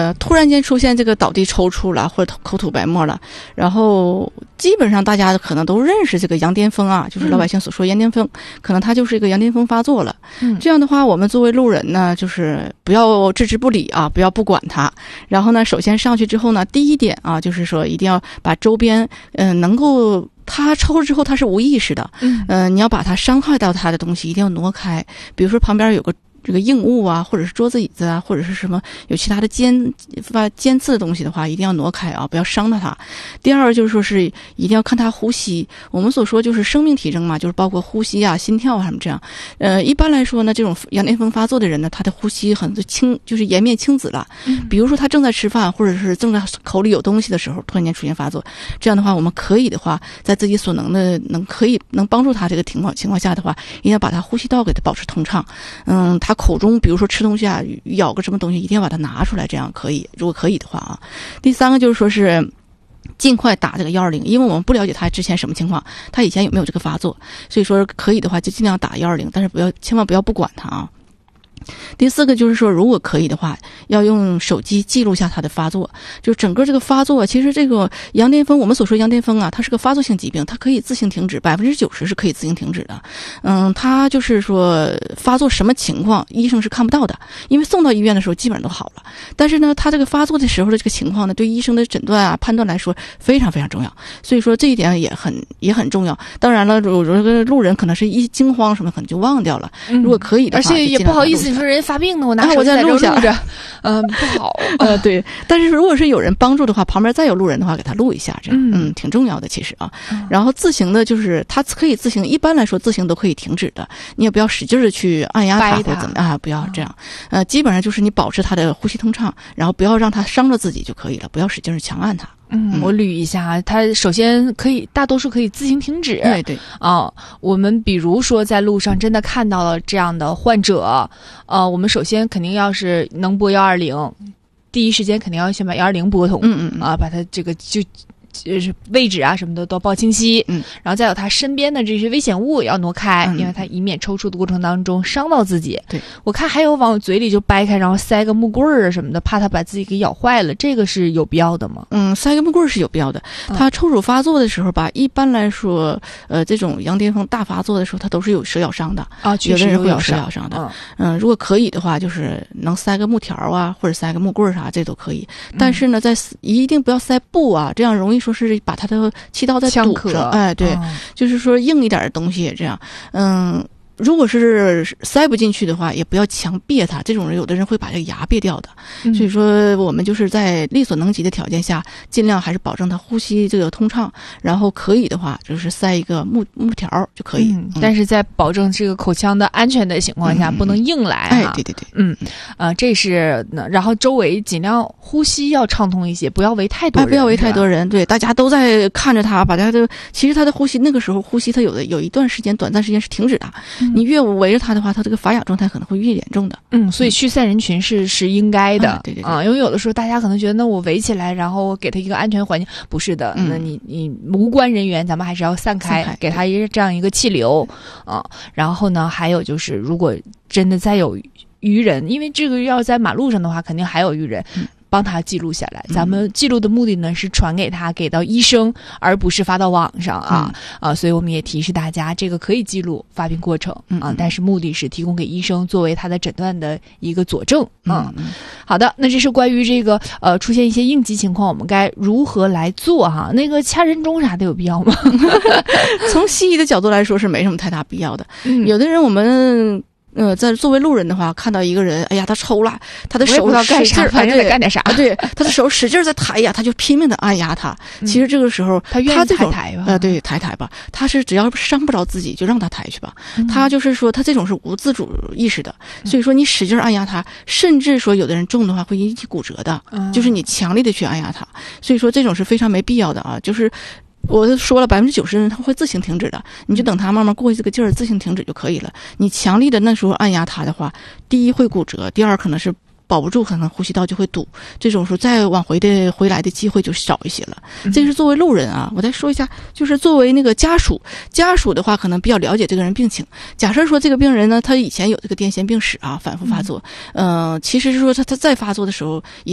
突然间出现这个倒地抽搐了，或者口吐白沫了，然后基本上大家可能都认识这个羊癫疯啊，就是老百姓所说羊癫疯，可能他就是一个羊癫疯发作了。这样的话，我们作为路人呢，就是不要置之不理啊，不要不管他。然后呢，首先上去之后呢，第一点啊，就是说一定要把周边能够。他抽了之后他是无意识的，你要把他伤害到他的东西一定要挪开，比如说旁边有个这个硬物啊，或者是桌子椅子啊，或者是什么有其他的尖刺的东西的话，一定要挪开啊，不要伤到它。第二就是说是一定要看他呼吸，我们所说就是生命体征嘛，就是包括呼吸啊、心跳啊什么这样。一般来说呢，这种羊癫疯发作的人呢，他的呼吸很轻，就是颜面青紫了。比如说他正在吃饭，或者是正在口里有东西的时候，突然间出现发作，这样的话，我们可以的话，在自己所能的能帮助他这个情况下的话，一定要把他呼吸道给他保持通畅。他口中比如说吃东西啊，咬个什么东西，一定要把它拿出来，这样可以，如果可以的话啊。第三个就是说是尽快打这个120，因为我们不了解他之前什么情况，他以前有没有这个发作，所以说可以的话就尽量打120，但是千万不要不管他啊。第四个就是说，如果可以的话，要用手机记录下他的发作，就整个这个发作，其实这个羊癫疯，我们所说羊癫疯啊，它是个发作性疾病，它可以自行停止，90%是可以自行停止的。它就是说发作什么情况，医生是看不到的，因为送到医院的时候基本上都好了。但是呢，他这个发作的时候的这个情况呢，对医生的诊断啊、判断来说非常非常重要，所以说这一点也很重要。当然了，有这个路人可能是一惊慌什么，可能就忘掉了。如果可以的话， 而且也不好意思。你说人发病呢，我拿手机在这录着，不好。 对。但是如果是有人帮助的话，旁边再有路人的话，给他录一下，这样，挺重要的其实啊。然后自行的，就是他可以自行，一般来说自行都可以停止的，你也不要使劲的去按压他或者怎么样，不要这样。基本上就是你保持他的呼吸通畅，然后不要让他伤了自己就可以了，不要使劲的强按他。 我捋一下，它首先大多数可以自行停止。 对我们比如说在路上真的看到了这样的患者，我们首先肯定要是能拨120，第一时间肯定要先把120拨通，把它这个就是位置啊什么的都报清晰，然后再有他身边的这些危险物也要挪开，因为他以免抽搐的过程当中伤到自己。 对， 我看还有往嘴里就掰开，然后塞个木棍儿啊什么的，怕他把自己给咬坏了，这个是有必要的吗？ 塞个木棍儿是有必要的。他抽搐发作的时候吧，一般来说，这种羊癫疯大发作的时候，他都是有蛇咬伤的啊， 有的人会有蛇咬伤的。如果可以的话，就是能塞个木条啊，或者塞个木棍儿啥，这都可以。但是呢，一定不要塞布啊，这样容易说是把他的气道再堵上。对，就是说硬一点的东西这样。如果是塞不进去的话，也不要强别它，这种人有的人会把这个牙别掉的。所以说我们就是在力所能及的条件下，尽量还是保证他呼吸这个通畅，然后可以的话就是塞一个木条就可以。 但是在保证这个口腔的安全的情况下，不能硬来。 对。 这是然后周围尽量呼吸要畅通一些，不要围太多人。 不要围太多人，对，大家都在看着他，把他的其实他的呼吸那个时候呼吸他有一段时间短暂时间是停止的。你越围着他的话，他这个发哑状态可能会越严重的。 所以驱散人群是应该的。 对因为有的时候大家可能觉得，那我围起来，然后我给他一个安全环境，不是的。那你无关人员，咱们还是要散开，给他这样一个气流然后呢，还有就是，如果真的再有愚人，因为这个要在马路上的话，肯定还有愚人。帮他记录下来，咱们记录的目的呢是传给他，给到医生，而不是发到网上所以我们也提示大家，这个可以记录发病过程但是目的是提供给医生作为他的诊断的一个佐证。好的，那这是关于这个出现一些应急情况，我们该如何来做哈？那个掐人中啥的有必要吗？ 从西医的角度来说是没什么太大必要的。有的人我们在作为路人的话，看到一个人，哎呀，他抽了，他的手使劲， 反正得干点啥。 对，他的手使劲在抬呀，他就拼命的按压他。其实这个时候， 他愿意抬吧？ 对，抬吧。他是只要伤不着自己，就让他抬去吧。他就是说，他这种是无自主意识的，所以说你使劲按压他，甚至说有的人重的话会引起骨折的，就是你强力的去按压他。所以说这种是非常没必要的啊，就是。我都说了，90%人他会自行停止的，你就等他慢慢过去这个劲儿，自行停止就可以了。你强力的那时候按压他的话，第一会骨折，第二可能是保不住，可能呼吸道就会堵，这种时候再往回来的机会就少一些了。这是作为路人啊，我再说一下，就是作为那个家属的话，可能比较了解这个人病情。假设说这个病人呢，他以前有这个癫痫病史啊，反复发作，其实是说他再发作的时候也